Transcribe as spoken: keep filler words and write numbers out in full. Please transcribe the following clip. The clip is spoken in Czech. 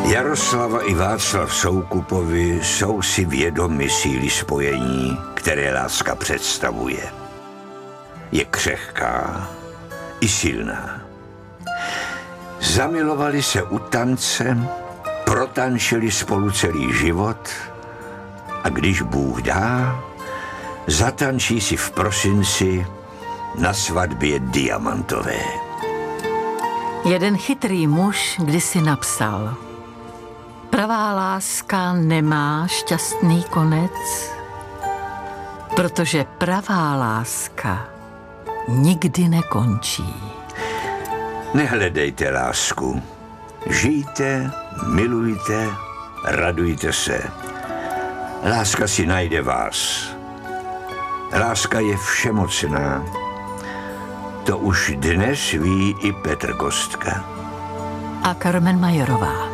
Jaroslava i Václav Soukupovi jsou si vědomi síly spojení, které láska představuje. Je křehká i silná. Zamilovali se u tance, protančili spolu celý život a když Bůh dá, zatančí si v prosinci na svatbě diamantové. Jeden chytrý muž kdysi napsal: pravá láska nemá šťastný konec, protože pravá láska nikdy nekončí. Nehledejte lásku. Žijte, milujte, radujte se. Láska si najde vás. Láska je všemocná. To už dnes ví i Petr Kostka. A Carmen Majerová.